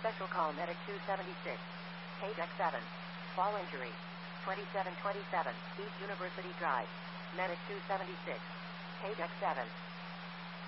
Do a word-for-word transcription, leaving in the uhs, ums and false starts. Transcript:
Special call Medic two seventy-six. Page X seven. Fall injury. twenty-seven twenty-seven, East University Drive. Medic two seventy-six. Page X seven.